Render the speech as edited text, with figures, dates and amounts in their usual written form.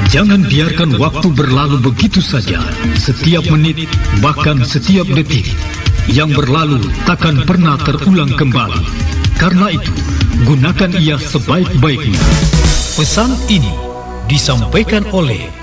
Jangan biarkan waktu berlalu begitu saja. Setiap menit, bahkan setiap detik yang berlalu takkan pernah terulang kembali. Karena itu, gunakan ia sebaik-baiknya. Pesan ini disampaikan oleh